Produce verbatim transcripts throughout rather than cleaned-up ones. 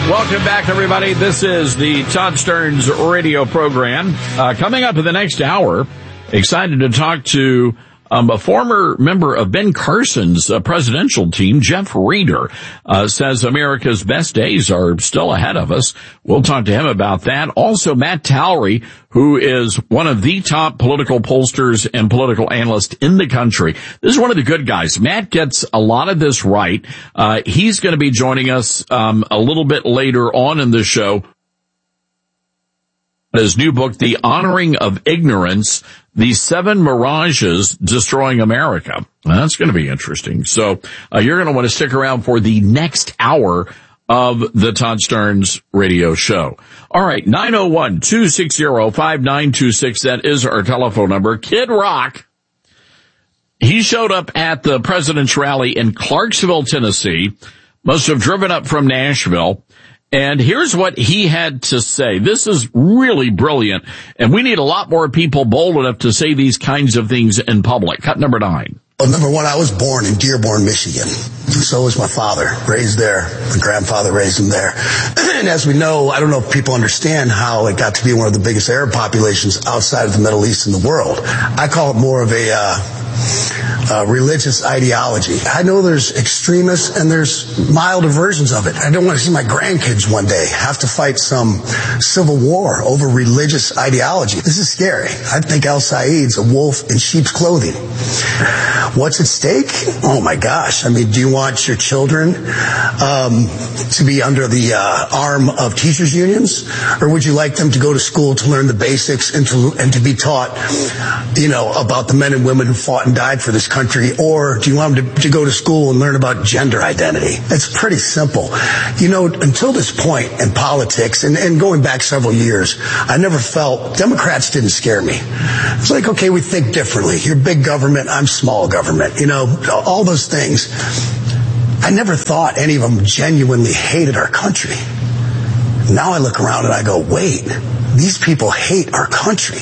Welcome back, everybody. This is the Todd Stearns radio program. Uh, coming up in the next hour, excited to talk to um, a former member of Ben Carson's uh, presidential team, Jeff Reeder, uh, says America's best days are still ahead of us. We'll talk to him about that. Also, Matt Towery, who is one of the top political pollsters and political analysts in the country. This is one of the good guys. Matt gets a lot of this right. Uh, he's going to be joining us um, a little bit later on in the show. His new book, The Honoring of Ignorance, The Seven Mirages Destroying America. That's going to be interesting. So uh, you're going to want to stick around for the next hour of the Todd Stearns radio show. All right, nine oh one, two six zero, five nine two six. That is our telephone number. Kid Rock, he showed up at the president's rally in Clarksville, Tennessee, must have driven up from Nashville. And here's what he had to say. This is really brilliant, and we need a lot more people bold enough to say these kinds of things in public. Cut number nine. Well, number one, I was born in Dearborn, Michigan. So was my father, raised there. My grandfather raised him there. And as we know, I don't know if people understand how it got to be one of the biggest Arab populations outside of the Middle East in the world. I call it more of a uh, uh religious ideology. I know there's extremists and there's milder versions of it. I don't want to see my grandkids one day have to fight some civil war over religious ideology. This is scary. I think Al Saeed's a wolf in sheep's clothing. What's at stake? Oh my gosh. I mean, do you want your children um to be under the uh arm of teachers unions? Or would you like them to go to school to learn the basics and to and to be taught, you know, about the men and women who fought and died for this country? Or do you want them to, to go to school and learn about gender identity? It's pretty simple. You know, until this point in politics, and, and going back several years, I never felt Democrats didn't scare me. It's like, okay, we think differently. You're big government, I'm small government. You know, all those things. I never thought any of them genuinely hated our country. Now I look around and I go, wait, these people hate our country.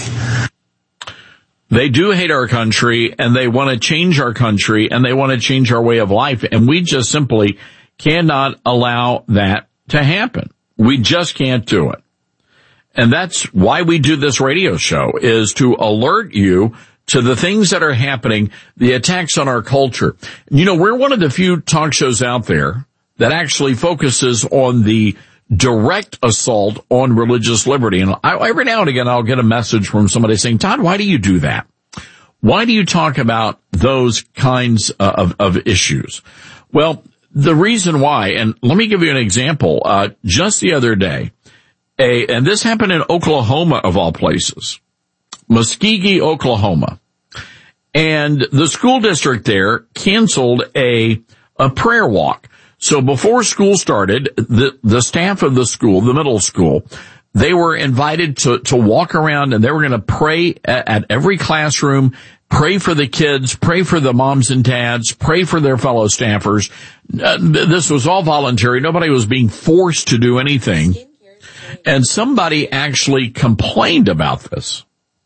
They do hate our country, and they want to change our country, and they want to change our way of life, and we just simply cannot allow that to happen. We just can't do it. And that's why we do this radio show, is to alert you to the things that are happening, the attacks on our culture. You know, we're one of the few talk shows out there that actually focuses on the direct assault on religious liberty. And I, every now and again, I'll get a message from somebody saying, Todd, why do you do that? Why do you talk about those kinds of, of issues? Well, the reason why, and let me give you an example. Uh, just the other day, a, and this happened in Oklahoma of all places, Muskogee, Oklahoma. And the school district there canceled a, a prayer walk. So before school started, the, the staff of the school, the middle school, they were invited to, to walk around, and they were going to pray at, at every classroom, pray for the kids, pray for the moms and dads, pray for their fellow staffers. Uh, this was all voluntary. Nobody was being forced to do anything. And somebody actually complained about this.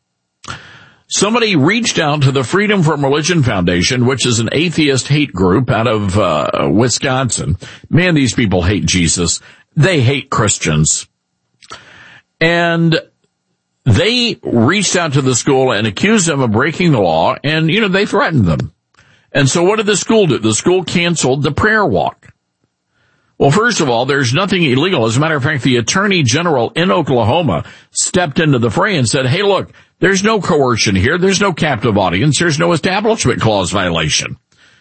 Somebody reached out to the Freedom from Religion Foundation, which is an atheist hate group out of uh Wisconsin. Man, these people hate Jesus. They hate Christians. And they reached out to the school and accused them of breaking the law, and, you know, they threatened them. And so what did the school do? The school canceled the prayer walk. Well, first of all, there's nothing illegal. As a matter of fact, the Attorney General in Oklahoma stepped into the fray and said, hey, look, there's no coercion here. There's no captive audience. There's no Establishment Clause violation.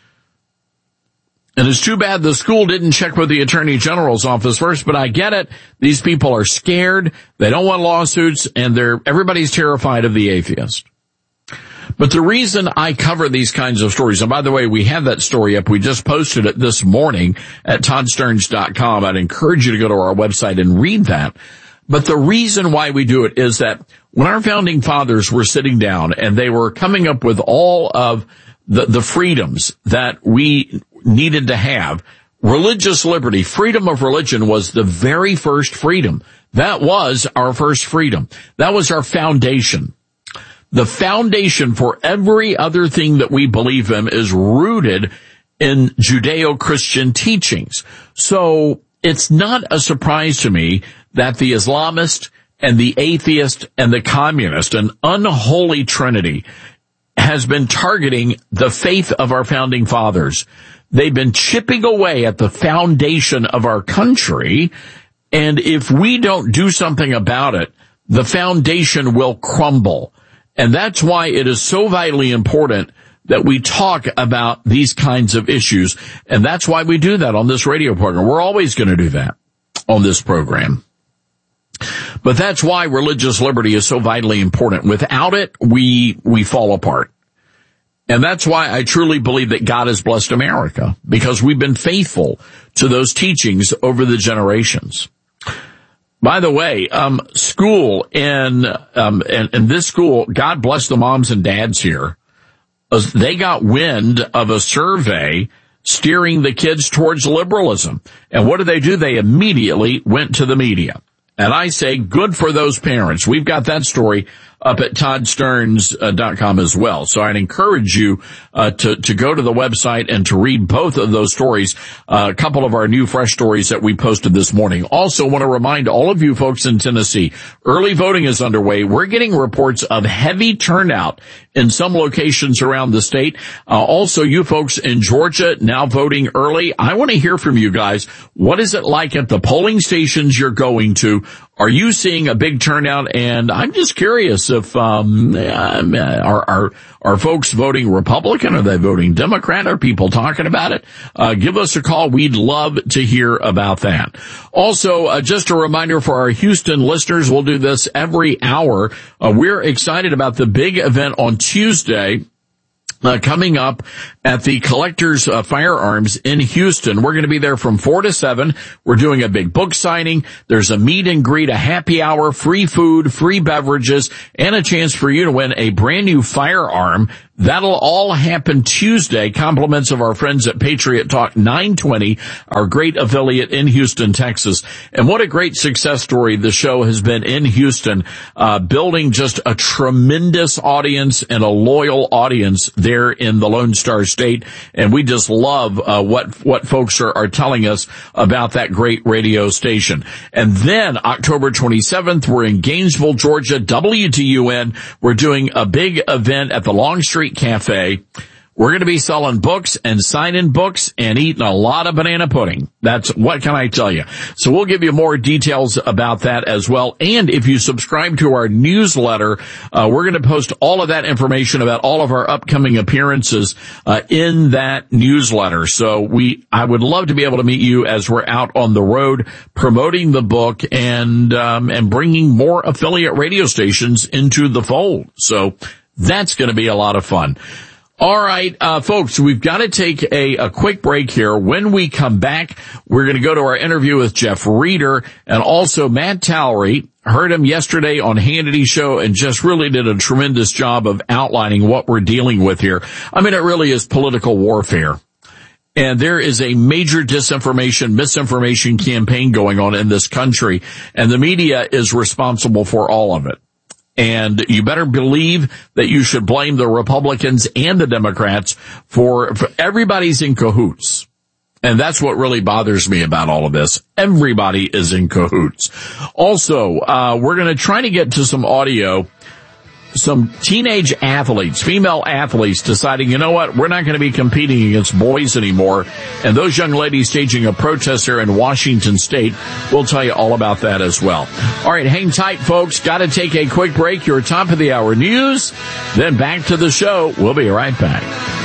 And it's too bad the school didn't check with the Attorney General's office first, but I get it. These people are scared. They don't want lawsuits, and they're everybody's terrified of the atheist. But the reason I cover these kinds of stories, and by the way, we have that story up. We just posted it this morning at todd stearns dot com. I'd encourage you to go to our website and read that. But the reason why we do it is that when our founding fathers were sitting down and they were coming up with all of the, the freedoms that we needed to have, religious liberty, freedom of religion was the very first freedom. That was our first freedom. That was our foundation. The foundation for every other thing that we believe in is rooted in Judeo-Christian teachings. So it's not a surprise to me that the Islamist and the atheist and the communist, an unholy trinity, has been targeting the faith of our founding fathers. They've been chipping away at the foundation of our country, and if we don't do something about it, the foundation will crumble. And that's why it is so vitally important that we talk about these kinds of issues. And that's why we do that on this radio program. We're always going to do that on this program. But that's why religious liberty is so vitally important. Without it, we, we fall apart. And that's why I truly believe that God has blessed America, because we've been faithful to those teachings over the generations. By the way, um, school in, um, in, in this school, God bless the moms and dads here. They got wind of a survey steering the kids towards liberalism. And what did they do? They immediately went to the media. And I say good for those parents. We've got that story up at todd stearns dot com as well. So I'd encourage you uh, to, to go to the website and to read both of those stories, uh, a couple of our new fresh stories that we posted this morning. Also want to remind all of you folks in Tennessee, early voting is underway. We're getting reports of heavy turnout in some locations around the state. Uh, also, you folks in Georgia now voting early. I want to hear from you guys. What is it like at the polling stations you're going to? Are you seeing a big turnout? And I'm just curious if um are are are folks voting Republican? Are they voting Democrat? Are people talking about it? Uh give us a call. We'd love to hear about that. Also, uh, just a reminder for our Houston listeners, we'll do this every hour. Uh, we're excited about the big event on Tuesday. Uh, coming up at the Collectors uh, Firearms in Houston. We're going to be there from four to seven. We're doing a big book signing. There's a meet and greet, a happy hour, free food, free beverages, and a chance for you to win a brand new firearm. That'll all happen Tuesday. Compliments of our friends at Patriot Talk nine twenty, our great affiliate in Houston, Texas. And what a great success story the show has been in Houston, uh, building just a tremendous audience and a loyal audience there in the Lone Star State. And we just love uh, what what folks are, are telling us about that great radio station. And then October twenty-seventh, we're in Gainesville, Georgia, W T U N. We're doing a big event at the Long Street Cafe. We're going to be selling books and signing books and eating a lot of banana pudding. That's what can I tell you. So we'll give you more details about that as well. And if you subscribe to our newsletter, uh, we're going to post all of that information about all of our upcoming appearances uh, in that newsletter. So we, I would love to be able to meet you as we're out on the road promoting the book and um, and bringing more affiliate radio stations into the fold. So that's going to be a lot of fun. All right, uh, folks, we've got to take a, a quick break here. When we come back, we're going to go to our interview with Jeff Reeder and also Matt Towery. Heard him yesterday on Hannity's show and just really did a tremendous job of outlining what we're dealing with here. I mean, it really is political warfare. And there is a major disinformation, misinformation campaign going on in this country, and the media is responsible for all of it. And you better believe that you should blame the Republicans and the Democrats for, for everybody's in cahoots. And that's what really bothers me about all of this. Everybody is in cahoots. Also, uh, we're going to try to get to some audio. Some teenage athletes, female athletes deciding, you know what, we're not going to be competing against boys anymore. And those young ladies staging a protest there in Washington State. We'll tell you all about that as well. All right, hang tight, folks. Got to take a quick break. Your top of the hour news. Then back to the show. We'll be right back.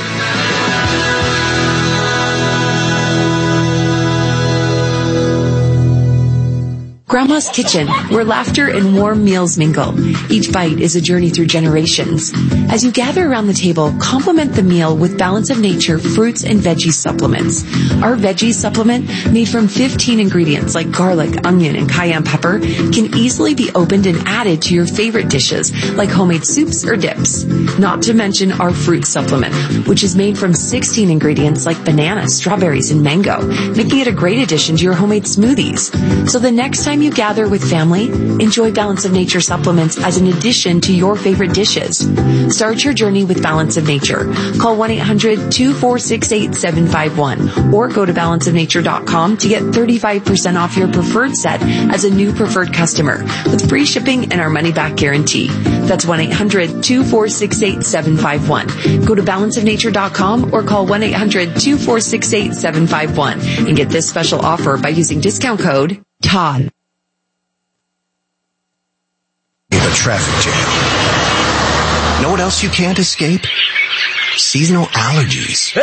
Grandma's Kitchen, where laughter and warm meals mingle. Each bite is a journey through generations. As you gather around the table, complement the meal with Balance of Nature fruits and veggie supplements. Our veggie supplement, made from fifteen ingredients like garlic, onion, and cayenne pepper, can easily be opened and added to your favorite dishes like homemade soups or dips. Not to mention our fruit supplement, which is made from sixteen ingredients like bananas, strawberries, and mango, making it a great addition to your homemade smoothies. So the next time you you gather with family, enjoy Balance of Nature supplements as an addition to your favorite dishes. Start your journey with Balance of Nature. Call one eight hundred two four six eight seven five one or go to balance of nature dot com to get thirty-five percent off your preferred set as a new preferred customer with free shipping and our money-back guarantee. That's one eight hundred two four six eight seven five one. Go to balance of nature dot com or call one eight hundred two four six eight seven five one and get this special offer by using discount code Todd. A traffic jam. Know what else you can't escape? Seasonal allergies.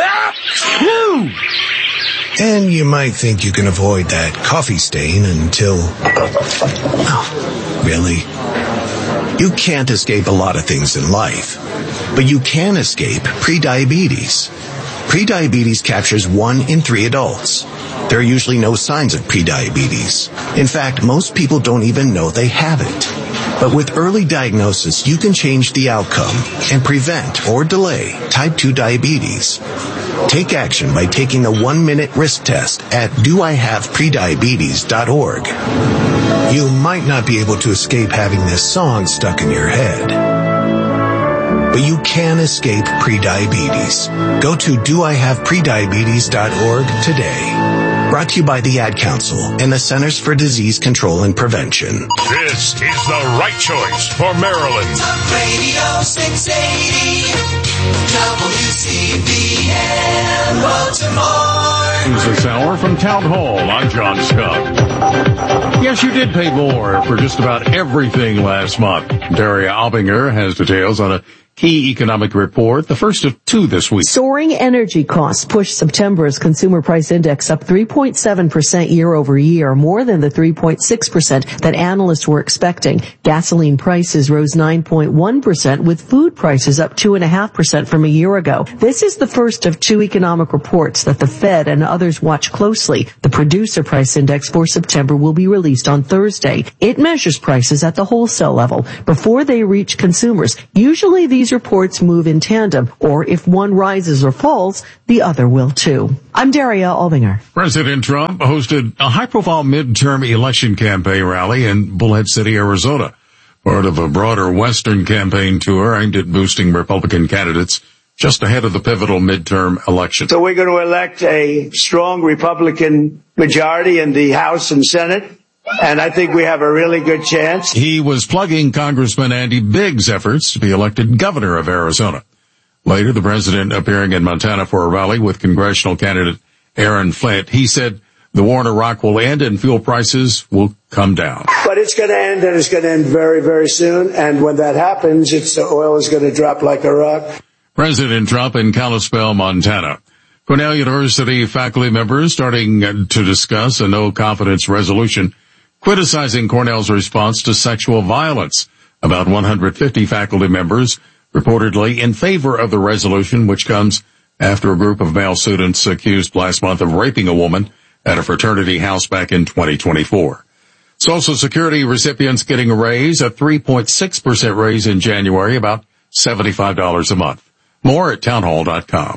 And you might think you can avoid that coffee stain until... Oh, really? You can't escape a lot of things in life, but you can escape prediabetes. Prediabetes captures one in three adults. There are usually no signs of prediabetes. In fact, most people don't even know they have it. But with early diagnosis, you can change the outcome and prevent or delay type two diabetes. Take action by taking the one-minute risk test at do I have prediabetes dot org. You might not be able to escape having this song stuck in your head, but you can escape prediabetes. Go to do I have prediabetes dot org today. Brought to you by the Ad Council and the Centers for Disease Control and Prevention. This is the right choice for Maryland. Talk Radio six eighty, W C B N, Baltimore. This hour from Town Hall, I'm John Scott. Yes, you did pay more for just about everything last month. Daria Albinger has details on a key economic report, the first of two this week. Soaring energy costs pushed September's consumer price index up three point seven percent year over year, more than the three point six percent that analysts were expecting. Gasoline prices rose nine point one percent, with food prices up two point five percent from a year ago. This is the first of two economic reports that the Fed and others watch closely. The producer price index for September will be released on Thursday. It measures prices at the wholesale level before they reach consumers. Usually these These reports move in tandem, or if one rises or falls, the other will too. I'm Daria Albinger. President Trump hosted a high-profile midterm election campaign rally in Bullhead City, Arizona, part of a broader Western campaign tour aimed at boosting Republican candidates just ahead of the pivotal midterm election. So we're going to elect a strong Republican majority in the House and Senate, and I think we have a really good chance. He was plugging Congressman Andy Biggs' efforts to be elected governor of Arizona. Later, the president appearing in Montana for a rally with congressional candidate Aaron Flint. He said the war in Iraq will end and fuel prices will come down. But it's going to end, and it's going to end very, very soon. And when that happens, it's, the oil is going to drop like a rock. President Trump in Kalispell, Montana. Cornell University faculty members starting to discuss a no-confidence resolution criticizing Cornell's response to sexual violence. About one hundred fifty faculty members reportedly in favor of the resolution, which comes after a group of male students accused last month of raping a woman at a fraternity house back in twenty twenty-four. Social Security recipients getting a raise, a three point six percent raise in January, about seventy-five dollars a month. More at townhall dot com.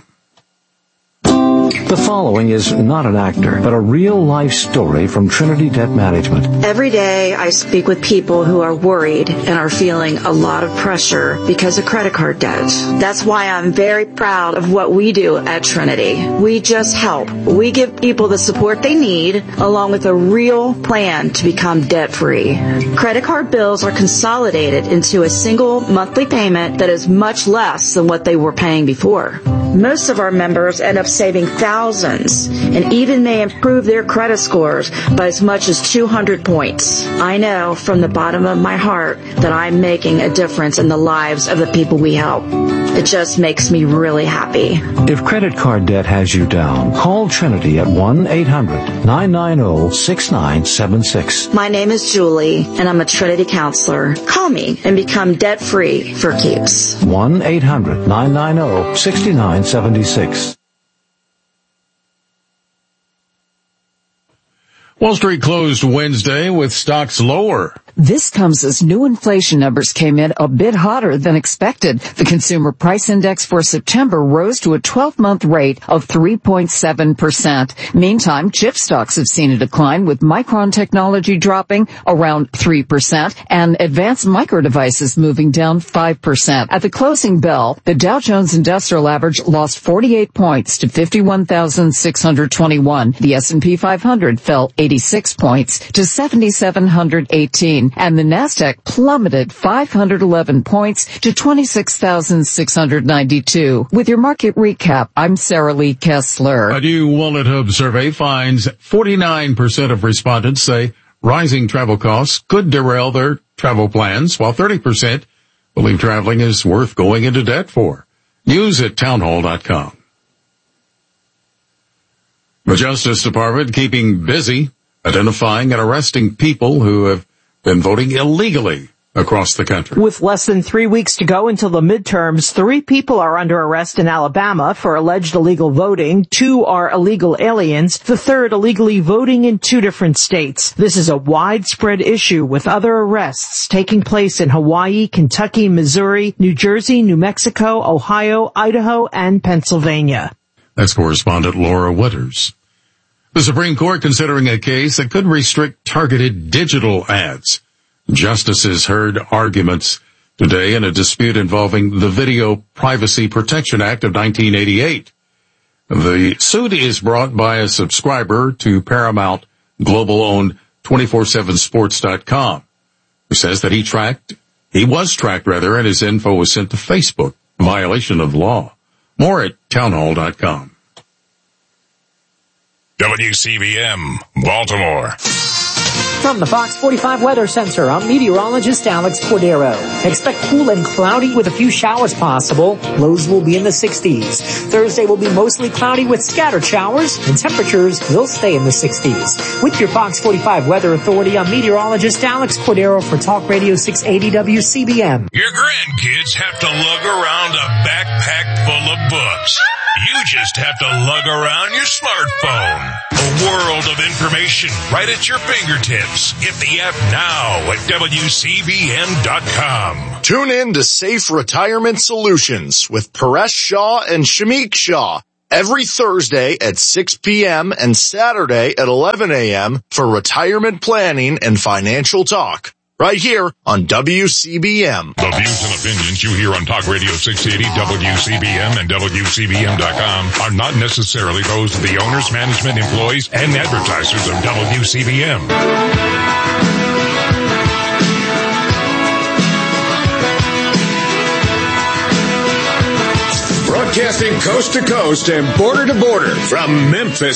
The following is not an actor, but a real-life story from Trinity Debt Management. Every day I speak with people who are worried and are feeling a lot of pressure because of credit card debt. That's why I'm very proud of what we do at Trinity. We just help. We give people the support they need, along with a real plan to become debt-free. Credit card bills are consolidated into a single monthly payment that is much less than what they were paying before. Most of our members end up saving thousands and even may improve their credit scores by as much as two hundred points. I know from the bottom of my heart that I'm making a difference in the lives of the people we help. It just makes me really happy. If credit card debt has you down, call Trinity at one eight hundred nine nine zero six nine seven six. My name is Julie, and I'm a Trinity counselor. Call me and become debt-free for keeps. one eight hundred nine nine zero six nine seven six. Wall Street closed Wednesday with stocks lower. This comes as new inflation numbers came in a bit hotter than expected. The Consumer Price Index for September rose to a twelve-month rate of three point seven percent. Meantime, chip stocks have seen a decline, with Micron Technology dropping around three percent and Advanced Micro Devices moving down five percent. At the closing bell, the Dow Jones Industrial Average lost forty-eight points to fifty-one thousand six hundred twenty-one. The S and P five hundred fell eighty-six points to seven thousand seven hundred eighteen. And the Nasdaq plummeted five hundred eleven points to twenty-six thousand six hundred ninety-two. With your market recap, I'm Sarah Lee Kessler. A new Wallet Hub survey finds forty-nine percent of respondents say rising travel costs could derail their travel plans, while thirty percent believe traveling is worth going into debt for. News at townhall dot com. The Justice Department keeping busy identifying and arresting people who have been voting illegally across the country. With less than three weeks to go until the midterms, three people are under arrest in Alabama for alleged illegal voting. Two are illegal aliens. The third illegally voting in two different states. This is a widespread issue, with other arrests taking place in Hawaii, Kentucky, Missouri, New Jersey, New Mexico, Ohio, Idaho, and Pennsylvania. That's correspondent Laura Winters. The Supreme Court considering a case that could restrict targeted digital ads. Justices heard arguments today in a dispute involving the Video Privacy Protection Act of nineteen eighty-eight. The suit is brought by a subscriber to Paramount Global-owned two forty-seven sports dot com, who says that he tracked, he was tracked rather, and his info was sent to Facebook, violation of law. More at townhall dot com. W C B M, Baltimore. From the Fox forty-five Weather Center, I'm meteorologist Alex Cordero. Expect cool and cloudy with a few showers possible. Lows will be in the sixties. Thursday will be mostly cloudy with scattered showers, and temperatures will stay in the sixties. With your Fox forty-five Weather Authority, I'm meteorologist Alex Cordero for Talk Radio six eighty W C B M. Your grandkids have to lug around a backpack full of books. You just have to lug around your smartphone. A world of information right at your fingertips. Get the app now at W C B M dot com. Tune in to Safe Retirement Solutions with Paresh Shah and Shamik Shah every Thursday at six p.m. and Saturday at eleven a.m. for retirement planning and financial talk. Right here on W C B M. The views and opinions you hear on Talk Radio six eighty, W C B M, and W C B M dot com are not necessarily those of the owners, management, employees, and advertisers of W C B M. Broadcasting coast to coast and border to border from Memphis,